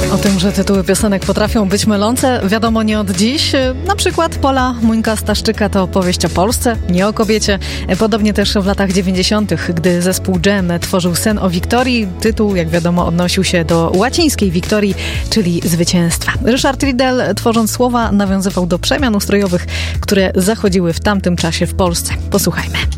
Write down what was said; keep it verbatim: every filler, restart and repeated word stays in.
O tym, że tytuły piosenek potrafią być mylące, wiadomo nie od dziś. Na przykład Pola Muńka-Staszczyka to opowieść o Polsce, nie o kobiecie. Podobnie też w latach dziewięćdziesiątych, gdy zespół Dżem tworzył Sen o Wiktorii, tytuł, jak wiadomo, odnosił się do łacińskiej Wiktorii, czyli zwycięstwa. Ryszard Riedel, tworząc słowa, nawiązywał do przemian ustrojowych, które zachodziły w tamtym czasie w Polsce. Posłuchajmy.